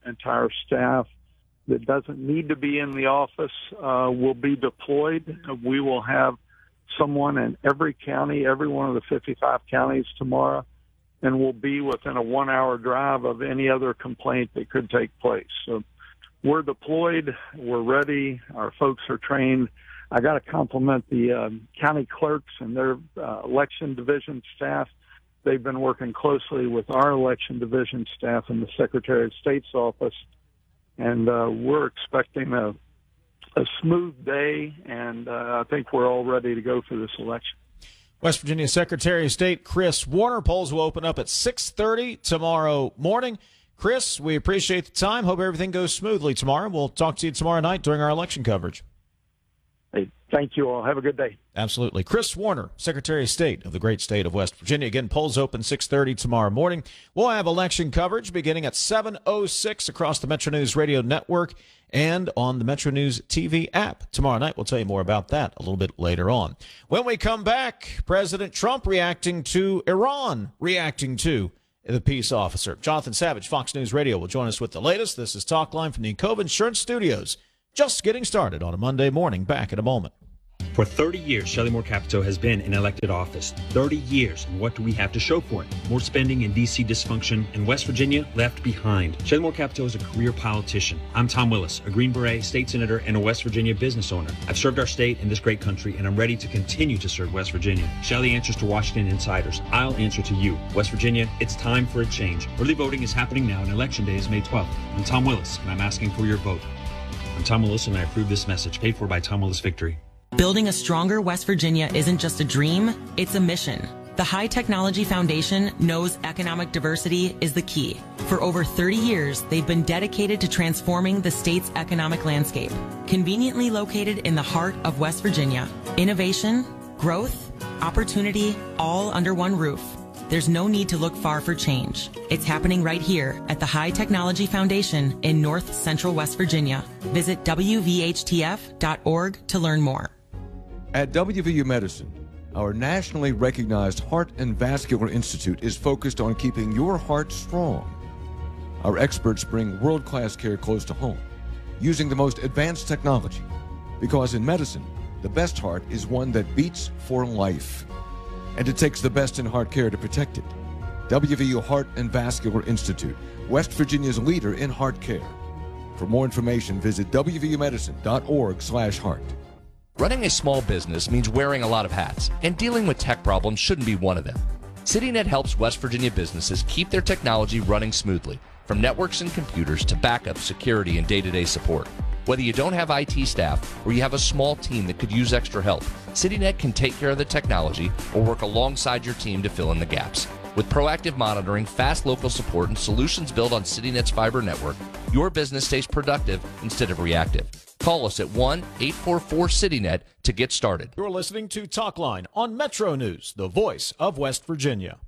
entire staff that doesn't need to be in the office will be deployed. We will have someone in every county, every one of the 55 counties tomorrow, and will be within a 1-hour drive of any other complaint that could take place. So we're deployed. We're ready. Our folks are trained. I got to compliment the county clerks and their election division staff. They've been working closely with our election division staff in the Secretary of State's office, and we're expecting a smooth day, and I think we're all ready to go for this election. West Virginia Secretary of State Chris Warner. Polls will open up at 6:30 tomorrow morning. Chris, we appreciate the time. Hope everything goes smoothly tomorrow. We'll talk to you tomorrow night during our election coverage. Hey, thank you all. Have a good day. Absolutely. Chris Warner, Secretary of State of the great state of West Virginia. Again, polls open 6:30 tomorrow morning. We'll have election coverage beginning at 7:06 across the Metro News Radio Network and on the Metro News TV app. Tomorrow night, we'll tell you more about that a little bit later on. When we come back, President Trump reacting to Iran, reacting to the peace officer. Jonathan Savage, Fox News Radio, will join us with the latest. This is Talk Line from the Encova Insurance Studios. Just getting started on a Monday morning. Back in a moment. For 30 years, Shelley Moore Capito has been in elected office. 30 years, and what do we have to show for it? More spending and D.C. dysfunction, and West Virginia left behind. Shelley Moore Capito is a career politician. I'm Tom Willis, a Green Beret, state senator, and a West Virginia business owner. I've served our state and this great country, and I'm ready to continue to serve West Virginia. Shelley answers to Washington insiders. I'll answer to you. West Virginia, it's time for a change. Early voting is happening now, and Election Day is May 12th. I'm Tom Willis, and I'm asking for your vote. I'm Tom Willis, and I approve this message, paid for by Tom Willis Victory. Building a stronger West Virginia isn't just a dream, it's a mission. The High Technology Foundation knows economic diversity is the key. For over 30 years, they've been dedicated to transforming the state's economic landscape. Conveniently located in the heart of West Virginia, innovation, growth, opportunity, all under one roof. There's no need to look far for change. It's happening right here at the High Technology Foundation in North Central West Virginia. Visit WVHTF.org to learn more. At WVU Medicine, our nationally recognized Heart and Vascular Institute is focused on keeping your heart strong. Our experts bring world-class care close to home, using the most advanced technology. Because in medicine, the best heart is one that beats for life. And it takes the best in heart care to protect it. WVU Heart and Vascular Institute, West Virginia's leader in heart care. For more information, visit wvumedicine.org/heart. Running a small business means wearing a lot of hats, and dealing with tech problems shouldn't be one of them. CityNet helps West Virginia businesses keep their technology running smoothly, from networks and computers to backup, security, and day-to-day support. Whether you don't have IT staff or you have a small team that could use extra help, CityNet can take care of the technology or work alongside your team to fill in the gaps. With proactive monitoring, fast local support, and solutions built on CityNet's fiber network, your business stays productive instead of reactive. Call us at 1-844-CityNet to get started. You're listening to Talk Line on Metro News, the voice of West Virginia.